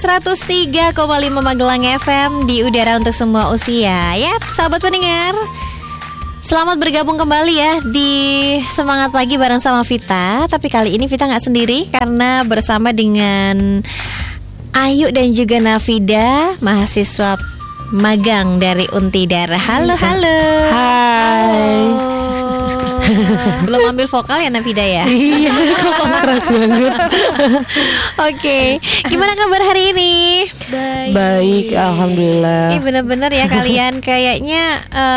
103,5 Magelang FM di udara untuk semua usia. Yap, sahabat pendengar, selamat bergabung kembali ya di Semangat Pagi bareng sama Vita. Tapi kali ini Vita gak sendiri karena bersama dengan Ayu dan juga Nafida, mahasiswa magang dari Untidar. Halo. Hai. Belum ambil vokal ya Nafida ya? Iya, kok keras banget. Oke, gimana kabar hari ini? Baik, alhamdulillah. Ini benar-benar ya kalian kayaknya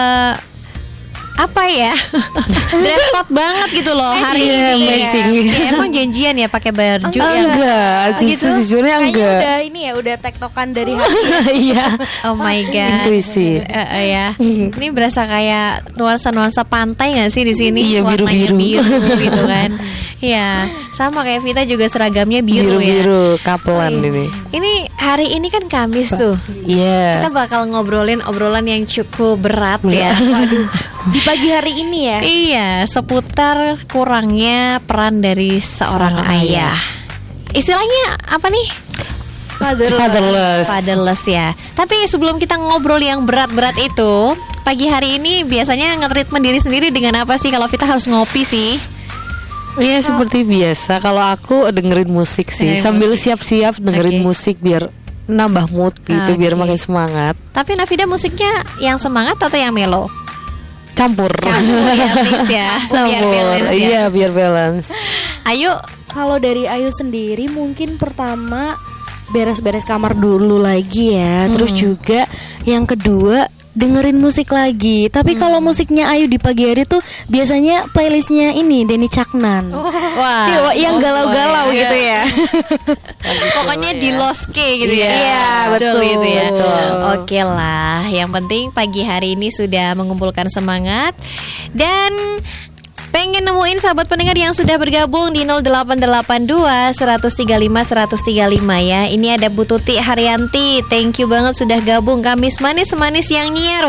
apa ya? Dress code banget gitu loh hari ini. Matching. Ya, emang janjian ya pakai baju Enggak, gitu? sejujurnya enggak. Udah ini ya, udah tektokan dari hati. Iya. Oh my god. Intuisi. Ya. Ini berasa kayak nuansa-nuansa pantai nggak sih di sini? Iya, Warnanya biru-biru. biru gitu kan. Iya, sama kayak Vita juga seragamnya biru ya. Biru-biru kapelan ini. Ini hari ini kan Kamis tuh. Iya. Kita bakal ngobrolin obrolan yang cukup berat ya. Waduh, di pagi hari ini ya. Iya, seputar kurangnya peran dari seorang ayah. Istilahnya apa nih? Fatherless ya. Tapi sebelum kita ngobrol yang berat-berat itu, pagi hari ini biasanya nge-treatment diri sendiri dengan apa sih? Kalau Vita harus ngopi sih. Iya, seperti biasa. Kalau aku dengerin musik sih, sambil siap-siap dengerin musik biar nambah mood gitu, biar makin semangat. Tapi Nafida musiknya yang semangat atau yang melo? Campur ya, mix ya. Biar balance ya. Iya, biar balance. Ayo. Kalau dari Ayu sendiri mungkin pertama beres-beres kamar dulu lagi ya. Terus juga yang kedua dengerin musik lagi. Tapi kalau musiknya Ayu di pagi hari tuh biasanya playlistnya ini Denny Caknan. Wah, yang galau-galau gitu ya. Pokoknya di loske gitu ya. Iya, betul gitu ya. betul. Oke lah, yang penting pagi hari ini sudah mengumpulkan semangat dan pengen nemuin sahabat pendengar yang sudah bergabung di 0882 135 135 ya. Ini ada Bu Tuti Haryanti. Thank you banget sudah gabung. Kamis manis-manis yang nyiar.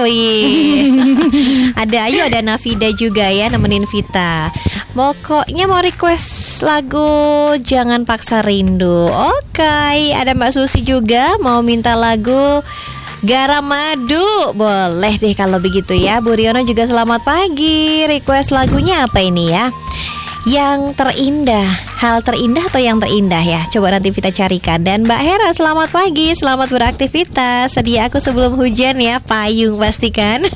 Ada Ayu, ada Nafida juga ya nemenin Vita. Pokoknya mau request lagu Jangan Paksa Rindu. Oke, ada Mbak Susi juga mau minta lagu Garam Madu. Boleh deh kalau begitu ya. Bu Riono juga selamat pagi. Request lagunya apa ini ya? Yang terindah. Hal terindah atau yang terindah ya? Coba nanti kita carikan. Dan Mbak Hera selamat pagi. Selamat beraktivitas. Sedia aku sebelum hujan ya. Payung pastikan.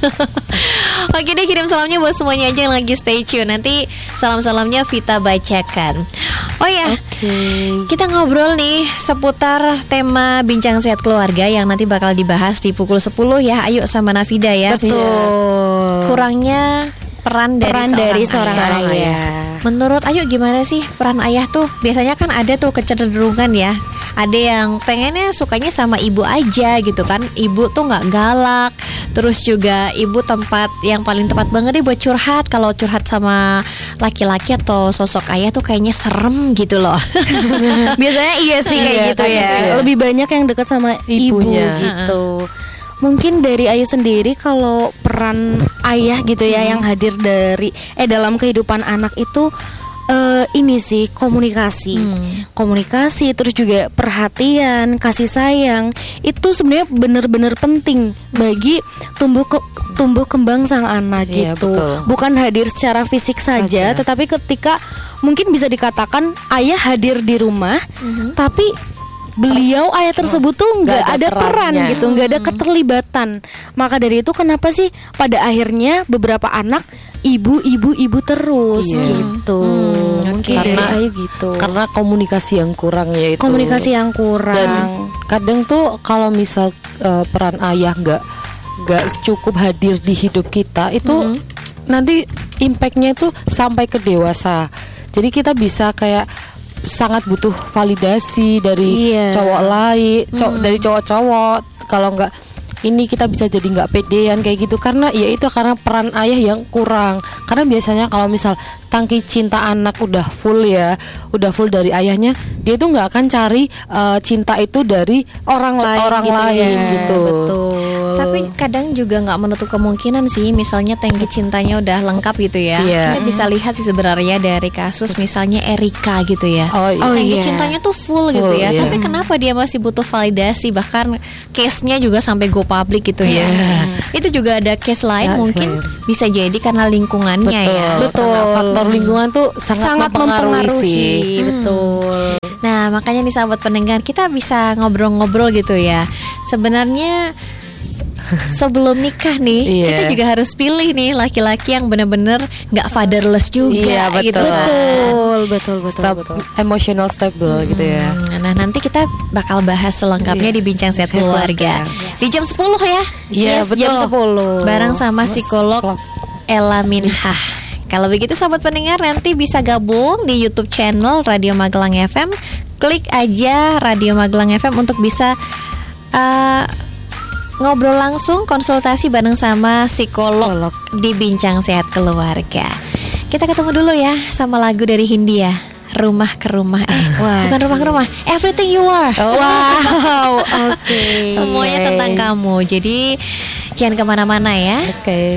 Oke deh, kirim salamnya buat semuanya aja yang lagi stay tune. Nanti salam-salamnya Vita bacakan. Oh ya, kita ngobrol nih seputar tema Bincang Sehat Keluarga yang nanti bakal dibahas di pukul 10 ya. Ayo sama Nafida ya. Betul. Kurangnya peran dari seorang ayah. Menurut Ayu gimana sih peran ayah tuh? Biasanya kan ada tuh kecenderungan ya. Ada yang pengennya sukanya sama ibu aja gitu kan. Ibu tuh gak galak. Terus juga ibu tempat yang paling tepat banget deh buat curhat. Kalau curhat sama laki-laki atau sosok ayah tuh kayaknya serem gitu loh. Biasanya iya sih kayak gitu ya. Lebih banyak yang dekat sama Ibunya. ibu gitu. Mungkin dari Ayu sendiri kalau peran ayah gitu ya yang hadir dari dalam kehidupan anak itu ini sih komunikasi. Komunikasi terus juga perhatian, kasih sayang itu sebenarnya benar-benar penting bagi tumbuh kembang sang anak Iya, gitu. betul. Bukan hadir secara fisik saja, tetapi ketika mungkin bisa dikatakan ayah hadir di rumah tapi beliau ayah tersebut tuh nggak ada peran perannya. gitu, nggak ada keterlibatan. Maka dari itu kenapa sih pada akhirnya beberapa anak ibu terus gitu. Mungkin dari Karena- Ayu gitu. Karena komunikasi yang kurang ya itu. Komunikasi yang kurang. Dan kadang tuh kalau misal peran ayah nggak cukup hadir di hidup kita itu nanti impactnya itu sampai ke dewasa. Jadi kita bisa kayak sangat butuh validasi dari Iya. cowok lain, dari cowok-cowok. Kalau nggak ini kita bisa jadi nggak pedean kayak gitu karena ya itu karena peran ayah yang kurang. Karena biasanya kalau misal tangki cinta anak udah full dari ayahnya, dia tuh nggak akan cari cinta itu dari orang lain gitu lain ya. gitu. Betul. Tapi kadang juga nggak menutup kemungkinan sih, misalnya tangki cintanya udah lengkap gitu ya. Kita bisa lihat sih sebenarnya dari kasus misalnya Erika gitu ya. Tangki cintanya tuh full gitu ya. Tapi kenapa dia masih butuh validasi? Bahkan case-nya juga sampai go public gitu ya. Itu juga ada case lain mungkin bisa jadi karena lingkungannya ya. Betul. Faktor lingkungan tuh sangat mempengaruhi sih. Betul. Nah, makanya nih sahabat pendengar, kita bisa ngobrol-ngobrol gitu ya. Sebenarnya sebelum nikah nih, kita juga harus pilih nih laki-laki yang benar-benar nggak fatherless juga gitu. Betul. Emotional stable gitu ya. Nah, nanti kita bakal bahas selengkapnya di Bincang Sehat Keluarga. Di jam 10 ya. Iya, betul. Jam 10. Bareng sama psikolog Ella Minhah. Kalau begitu sahabat pendengar, nanti bisa gabung di YouTube channel Radio Magelang FM. Klik aja Radio Magelang FM untuk bisa ngobrol langsung, konsultasi bareng sama psikolog di Bincang Sehat Keluarga. Kita ketemu dulu ya sama lagu dari Hindia, Rumah ke Rumah. Bukan rumah ke rumah, Everything You Are. Wow, oke. Semuanya tentang kamu. Jadi jangan kemana-mana ya. Oke.